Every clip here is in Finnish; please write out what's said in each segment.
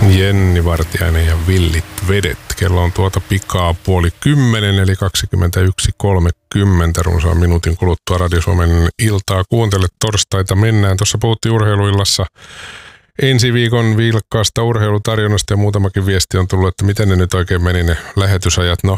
Jenni Vartiainen ja Villit vedet. Kello on pikaa 9:30 eli 21.30. Runsaan minuutin kuluttua Radio Suomen iltaa. Kuuntele torstaita mennään. Tuossa puhuttiin urheiluillassa ensi viikon vilkkaasta urheilutarjonnasta ja muutamakin viesti on tullut, että miten ne nyt oikein meni ne lähetysajat. No,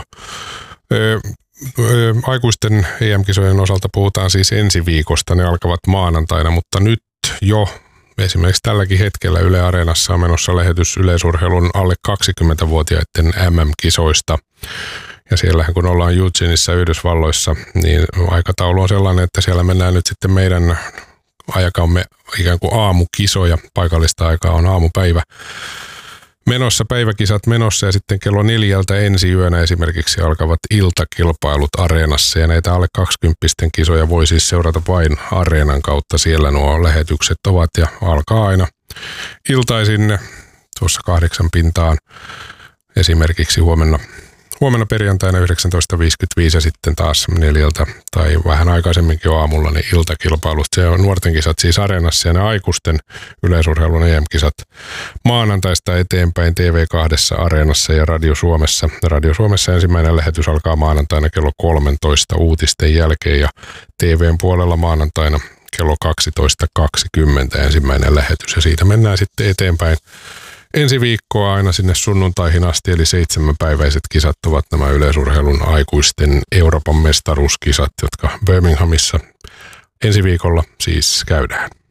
aikuisten EM-kisojen osalta puhutaan siis ensi viikosta. Ne alkavat maanantaina, mutta nyt jo esimerkiksi tälläkin hetkellä Yle Areenassa on menossa lähetys yleisurheilun alle 20-vuotiaiden MM-kisoista. Ja siellähän kun ollaan Eugeneissa Yhdysvalloissa, niin aikataulu on sellainen, että siellä mennään nyt sitten meidän aikamme ikään kuin aamukisoja. Paikallista aikaa on aamupäivä menossa, päiväkisat menossa ja sitten kello 4 ensi yönä esimerkiksi alkavat iltakilpailut Areenassa. Ja näitä alle 20 kisoja voi siis seurata vain Areenan kautta. Siellä nuo lähetykset ovat ja alkaa aina iltaisin tuossa 8 pintaan. Esimerkiksi huomenna perjantaina 19.55 ja sitten taas 4 tai vähän aikaisemminkin jo aamulla niin iltakilpailut. Se on nuorten kisat siis Areenassa ja ne aikuisten yleisurheilun EM-kisat maanantaista eteenpäin TV2 Areenassa ja Radio Suomessa. Radio Suomessa ensimmäinen lähetys alkaa maanantaina kello 13 uutisten jälkeen ja TVn puolella maanantaina kello 12.20 ensimmäinen lähetys ja siitä mennään sitten eteenpäin. Ensi viikkoa aina sinne sunnuntaihin asti, eli 7-päiväiset kisat ovat nämä yleisurheilun aikuisten Euroopan mestaruuskisat, jotka Birminghamissa ensi viikolla siis käydään.